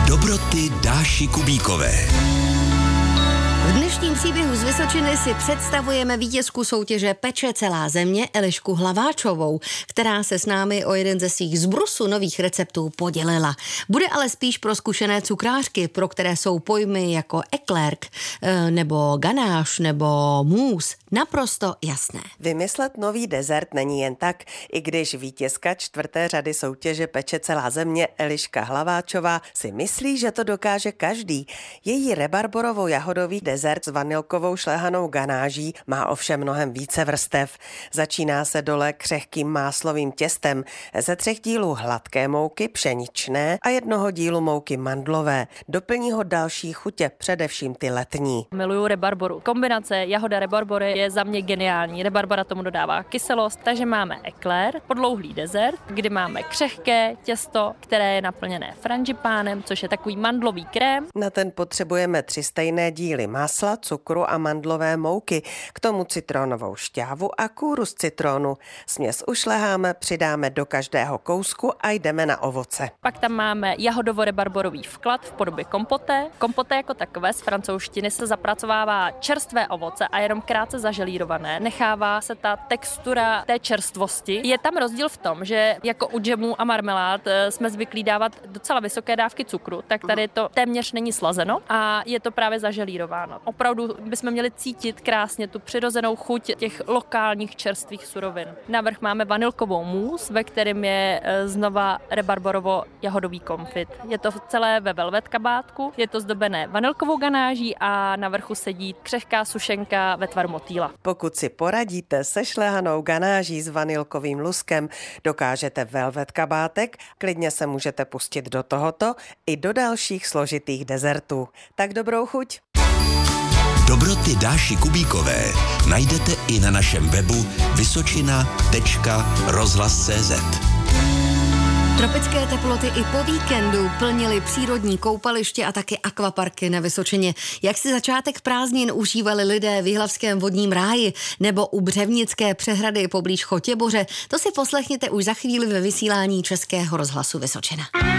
Dobroty Dáši Kubíkové. V dnešním příběhu z Vysočiny si představujeme vítězku soutěže Peče celá země Elišku Hlaváčovou, která se s námi o jeden ze svých zbrusu nových receptů podělila. Bude ale spíš pro zkušené cukrářky, pro které jsou pojmy jako eklérk, nebo ganáš, nebo mousse naprosto jasné. Vymyslet nový dezert není jen tak, i když vítězka 4. řady soutěže Peče celá země Eliška Hlaváčová si myslí, že to dokáže každý. Její rebarborovou jahodový dezert s vanilkovou šlehanou ganáží má ovšem mnohem více vrstev. Začíná se dole křehkým máslovým těstem ze 3 dílů hladké mouky pšeničné a 1 dílu mouky mandlové. Doplní ho další chutě, především ty letní. Miluju rebarboru. Kombinace jahoda rebarbory je za mě geniální. Rebarbora tomu dodává kyselost, takže máme eklér, podlouhlý dezert, kdy máme křehké těsto, které je naplněné frangipánem, což je takový mandlový krém. Na ten potřebujeme 3 stejné díly masla, cukru a mandlové mouky, k tomu citronovou šťávu a kůru z citronu. Směs ušleháme, přidáme do každého kousku a jdeme na ovoce. Pak tam máme jahodovo-rebarborový vklad v podobě kompoté. Kompoté jako takové z francouzštiny se zapracovává čerstvé ovoce a jenom krátce zaželírované. Nechává se ta textura té čerstvosti. Je tam rozdíl v tom, že jako u džemů a marmelád jsme zvyklí dávat docela vysoké dávky cukru, tak tady to téměř není slazeno a je to právě zaželírováno. Opravdu bychom měli cítit krásně tu přirozenou chuť těch lokálních čerstvých surovin. Navrch máme vanilkovou mousse, ve kterém je znova rebarborovo-jahodový konfit. Je to celé ve velvet kabátku, je to zdobené vanilkovou ganáží a na vrchu sedí křehká sušenka ve tvaru motýla. Pokud si poradíte se šlehanou ganáží s vanilkovým luskem, dokážete velvet kabátek, klidně se můžete pustit do tohoto i do dalších složitých dezertů. Tak dobrou chuť! Dobroty Dáši Kubíkové najdete i na našem webu vysočina.rozhlas.cz. Tropické teploty i po víkendu plnily přírodní koupaliště a taky akvaparky na Vysočině. Jak si začátek prázdnin užívali lidé v Jihlavském vodním ráji nebo u Břevnické přehrady poblíž Chotěboře, to si poslechněte už za chvíli ve vysílání Českého rozhlasu Vysočina.